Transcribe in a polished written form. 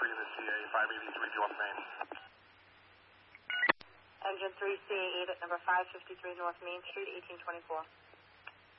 3 in the CA, 583 North Main. Engine 3, CA8 at number 553 North Main Street, 1824.